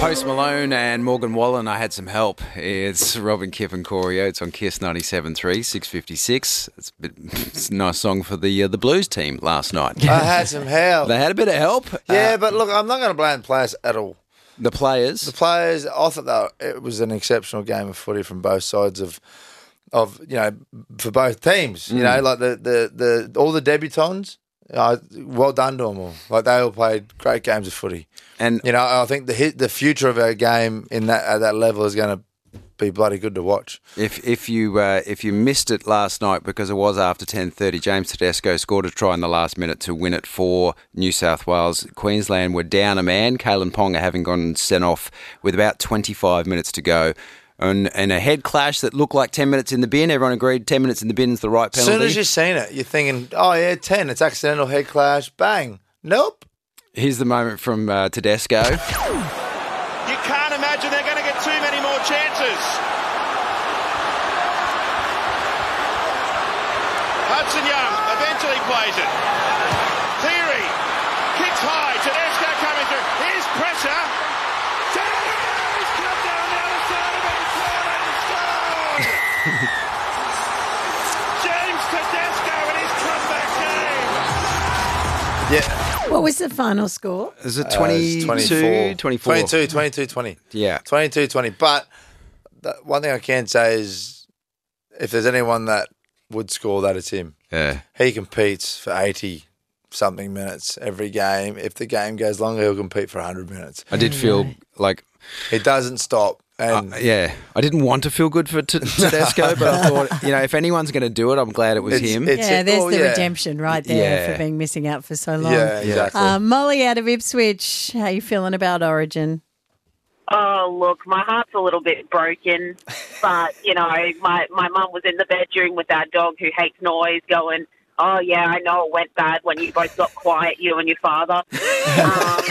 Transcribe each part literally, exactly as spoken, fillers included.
Post Malone and Morgan Wallen, I had some help. It's Robin, Kip and Corey Oates on Kiss ninety-seven point three, six fifty-six. It's a, bit, it's a nice song for the uh, the Blues team last night. I had some help. They had a bit of help. Yeah, Uh, but look, I'm not going to blame the players at all. the players. The players, I thought that it was an exceptional game of footy from both sides of, of you know, for both teams. You know, like the, the, the all the debutants, uh, well done to them all. Like they all played great games of footy. And You know, I think the hit, the future of our game in that at that level is going to be bloody good to watch. If if you uh, if you missed it last night because it was after ten thirty, James Tedesco scored a try in the last minute to win it for New South Wales. Queensland were down a man, Kalen Ponga having gone sent off with about twenty-five minutes to go. And, and a head clash that looked like ten minutes in the bin. Everyone agreed ten minutes in the bin is the right As penalty. soon as you've seen it, you're thinking, oh yeah, ten, it's accidental head clash, bang. Nope. Here's the moment from uh, Tedesco. You can't imagine they're going to get too many more chances. Hudson Young eventually plays it. Theory kicks high. Tedesco coming through. Here's pressure. Tedesco's come down the other side of it and scored and scored. James Tedesco in his comeback game. Yeah. What was the final score? Is it Uh, it's twenty-two, twenty-four. twenty-four? twenty-two, twenty-two, twenty. Yeah. twenty-two twenty. But the one thing I can say is if there's anyone that would score that, it's him. Yeah. He competes for eighty-something minutes every game. If the game goes longer, he'll compete for one hundred minutes. I did feel like, He doesn't stop. And uh, yeah, I didn't want to feel good for T- Tedesco, but I thought, you know, if anyone's going to do it, I'm glad it was It's- him. it's- Yeah, a- there's oh, the yeah. redemption right there Yeah. for being missing out for so long. Yeah, exactly. Um, Molly out of Ipswich, how you feeling about Origin? Oh, look, my heart's a little bit broken, but, you know, my, my mum was in the bedroom with our dog who hates noise going, oh, yeah, I know it went bad when you both got quiet, you and your father. um,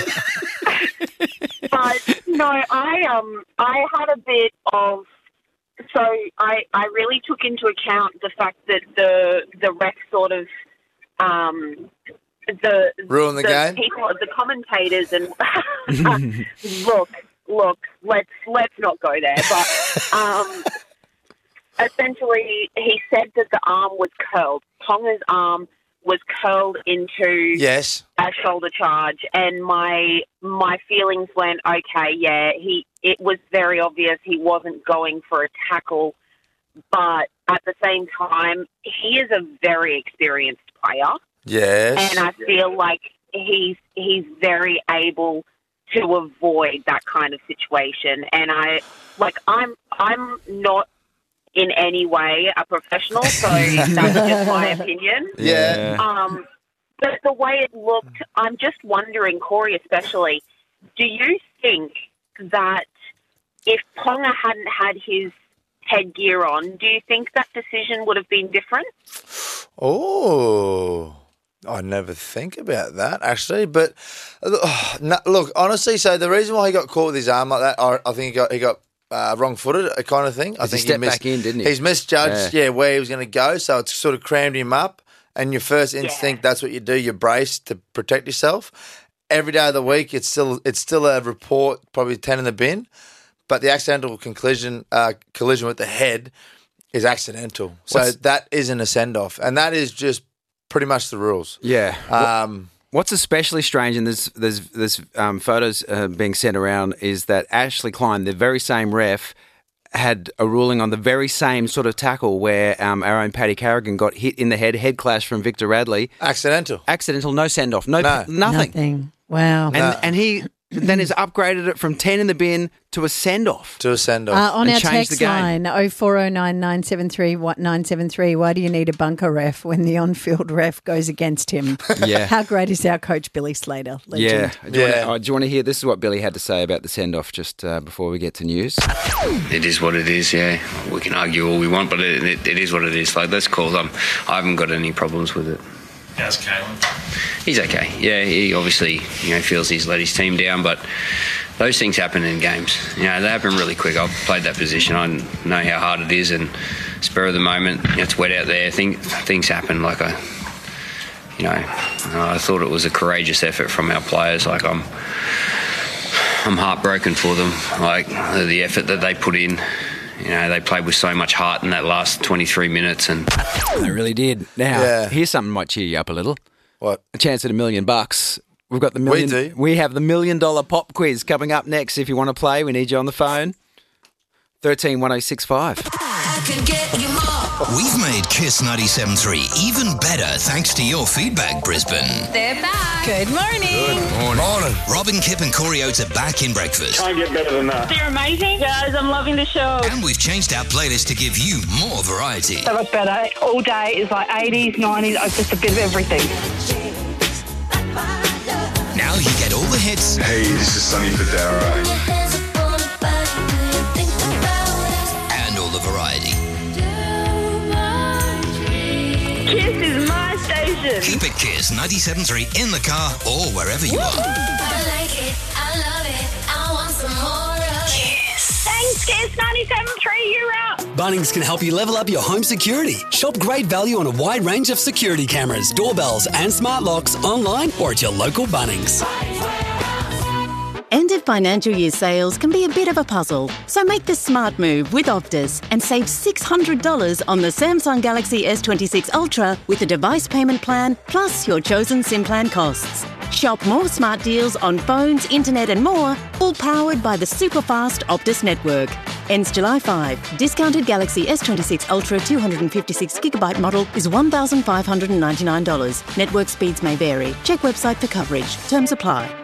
but, no, I um I had a bit of, so I, I really took into account the fact that the, the ref sort of, um, the, Ruin the game? people, the commentators and, look, Look, let's let's not go there. But um, essentially, he said that the arm was curled. Ponga's arm was curled into Yes. a shoulder charge, and my my feelings went, okay, yeah, he. It was very obvious he wasn't going for a tackle, but at the same time, he is a very experienced player, Yes. and I feel like he's he's very able to avoid that kind of situation. And I, like, I'm, I'm not in any way a professional, so that's just my opinion. yeah. Um, but the way it looked, I'm just wondering, Corey especially, do you think that if Ponga hadn't had his headgear on, do you think that decision would have been different? Oh, I never think about that, actually. But oh, no, look, honestly, so the reason why he got caught with his arm like that, I, I think he got he got uh, wrong-footed, a kind of thing. I He think stepped missed, back in, didn't he? He's misjudged, yeah, Yeah. where he was going to go, so it's sort of crammed him up. And your first instinct, that's what you do. You brace to protect yourself. Every day of the week, it's still it's still a report, probably ten in the bin. But the accidental collision uh, collision with the head is accidental. So What's- that isn't a send-off. And that is just pretty much the rules. Yeah. Um, What's especially strange, and there's there's there's um, photos uh, being sent around, is that Ashley Klein, the very same ref, had a ruling on the very same sort of tackle where um, our own Paddy Carrigan got hit in the head, head clash from Victor Radley. accidental. Accidental, no send off, no, No. nothing. Nothing. Wow. And No. and he then has upgraded it from ten in the bin to a send off. To a send-off. Uh, on and our change the text game. line, oh four oh nine, nine seven three, nine seven three, why do you need a bunker ref when the on-field ref goes against him? Yeah. How great is our coach, Billy Slater? Legend. Yeah. Do you, Yeah. wanna, oh, do you want to hear? This is what Billy had to say about the send off just uh, before we get to news. It is what it is, yeah. We can argue all we want, but it, it, it is what it is. Like, let's call them. I haven't got any problems with it. How's Kalen? He's okay. Yeah, he obviously, you know, feels he's let his team down, but those things happen in games. You know, they happen really quick. I've played that position. I know how hard it is, and spur of the moment, you know, it's wet out there. Thing, things happen. Like, I, you know, I thought it was a courageous effort from our players. Like, I'm, I'm heartbroken for them. Like the, the effort that they put in. You know, they played with so much heart in that last twenty-three minutes, and They really did. Now, Yeah. here's something that might cheer you up a little. What? A chance at a million bucks. We've got the million. do. We have the million dollar pop quiz coming up next. If you want to play, we need you on the phone. Thirteen one zero six five. We've made Kiss ninety-seven point three even better thanks to your feedback, Brisbane. They're back. Good morning. Morning. Robin, Kip and Corey Oates are back in breakfast. Can't get better than that. They're amazing, guys. I'm loving the show. And we've changed our playlist to give you more variety. So much better. All day is like eighties, nineties, oh, just a bit of everything. Now you get all the hits Hey, this is Sonny Federa. and all the variety. Kiss is my station. Keep it Kiss ninety-seven point three in the car or wherever you are. I like it, I love it, I want some more of it. Thanks, Kiss ninety-seven point three. You're up. Bunnings can help you level up your home security. Shop great value on a wide range of security cameras, doorbells and smart locks online or at your local Bunnings. End of financial year sales can be a bit of a puzzle, so make the smart move with Optus and save six hundred dollars on the Samsung Galaxy S twenty-six Ultra with a device payment plan plus your chosen SIM plan costs. Shop more smart deals on phones, internet and more, all powered by the super fast Optus network. Ends July fifth. Discounted Galaxy S twenty-six Ultra two hundred fifty-six gigabyte model is one thousand five hundred ninety-nine dollars. Network speeds may vary. Check website for coverage. Terms apply.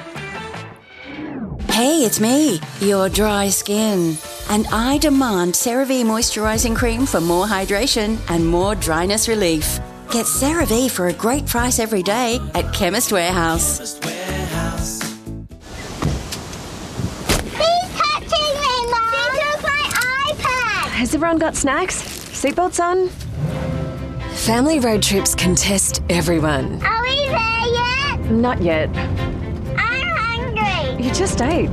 Hey, it's me, your dry skin. And I demand CeraVe Moisturising Cream for more hydration and more dryness relief. Get CeraVe for a great price every day at Chemist Warehouse. He's touching me, Mom! This is my iPad! Has everyone got snacks? Seatbelts on? Family road trips can test everyone. Are we there yet? Not yet. I'm hungry! You just ate.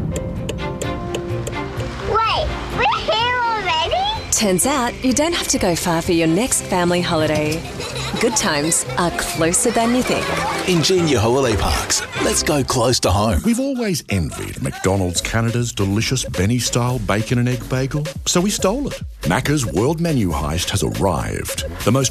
Wait, we're here already? Turns out you don't have to go far for your next family holiday. Good times are closer than you think. Ingenia Holiday Parks. Let's go close to home. We've always envied McDonald's Canada's delicious Benny-style bacon and egg bagel, so we stole it. Macca's world menu heist has arrived. The most